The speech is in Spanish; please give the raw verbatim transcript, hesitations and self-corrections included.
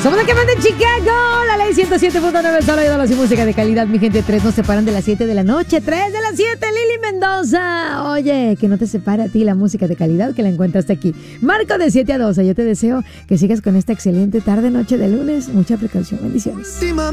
Somos la que manda en Chicago, la ley ciento siete punto nueve, solo ídolos y música de calidad, mi gente. Tres nos separan de las siete de la noche, tres de las siete, Lili Mendoza. Oye, que no te separe a ti la música de calidad, que la encuentras aquí. Marco de siete a doce, yo te deseo que sigas con esta excelente tarde, noche de lunes. Mucha precaución, bendiciones.